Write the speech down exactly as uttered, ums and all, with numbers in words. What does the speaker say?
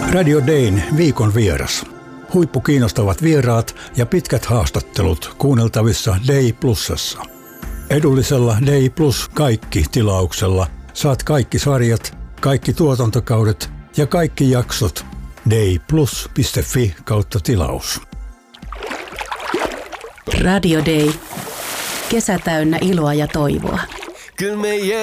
Radio Dayn viikon vieras. Huippukiinnostavat vieraat ja pitkät haastattelut kuunneltavissa Day Plusassa. Edullisella Day Plus kaikki tilauksella saat kaikki sarjat, kaikki tuotantokaudet ja kaikki jaksot dayplus piste fi kautta tilaus. Radio Day. Kesä täynnä iloa ja toivoa.